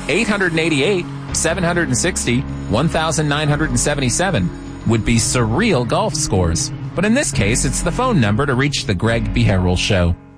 888, 760, 1977 would be surreal golf scores. But in this case, it's the phone number to reach the Greg Beharrell Show.